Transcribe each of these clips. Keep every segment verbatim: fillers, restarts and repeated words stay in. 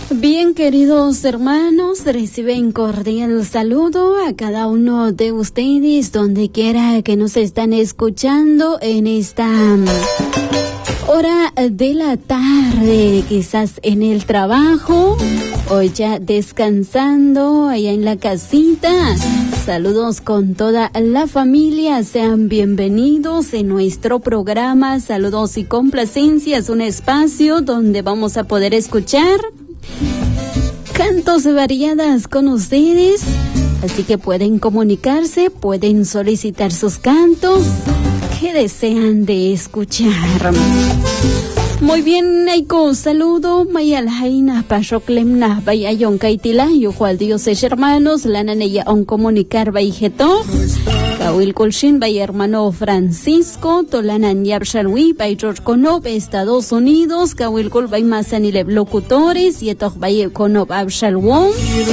Bien, queridos hermanos, reciben cordial saludo a cada uno de ustedes, donde quiera que nos están escuchando en esta hora de la tarde, quizás en el trabajo o ya descansando allá en la casita. Saludos con toda la familia, sean bienvenidos en nuestro programa Saludos y Complacencias, un espacio donde vamos a poder escuchar cantos variadas con ustedes, así que pueden comunicarse, pueden solicitar sus cantos que desean de escuchar. Muy bien, Aiko, saludo, Mayal Jaina, Pashoklem, Bayayon Kaitila, Yujual Dios es hermanos, Lananeya on comunicar Baijeto, Kawil Kulshin, Bay hermano Francisco, Tolanan Yabshalwi, Bay George Konob, Estados Unidos, Kawil Kul Bay Masanile locutores, Yetok Bay Konob Abshalwon.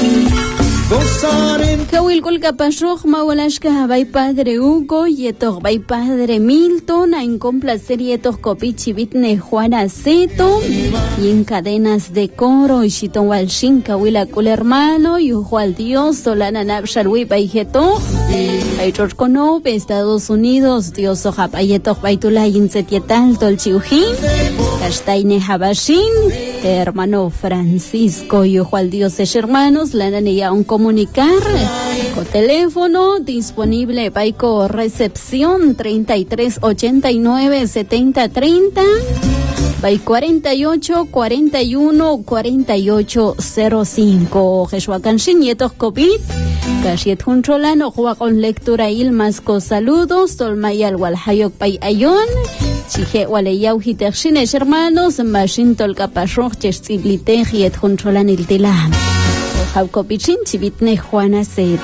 Kawil Kul Kapashok, Mawalashka, Bay Padre Hugo, Yetok Bay Padre Milton, en complacer Yetok Kopichi Bitne Juana Seto, y en cadenas de coro, y Shiton Walshin, Kawil Kul hermano, y Juan Dios, Solana Nabshalwi, Bay Jeto, Bay George Konob, Estados Unidos, Dios Ojap, Yetok Baitula, Insetietal, Tolchiujin, Kashtaine Habashin, hermano Francisco, y Juan Dios es hermanos, la nanilla un comunicar, con teléfono disponible, Paico recepción treinta y tres ochenta y nueve setenta treinta, Bay cuarenta y ocho cuarenta y uno cuarenta y ocho cero cinco, Jeshuacanshin Yetos Covid, Kashiet Huncholano, Juan con lectura Ilmasco, saludos, Tolmayal Walhayok Pay Ayon, Chije Waleyau Hitershinesh hermanos, Mashin Tolcapashok, Chestiblite, Jiet Huncholan Iltilam, Jaukopichin, Chivitne Juana Set.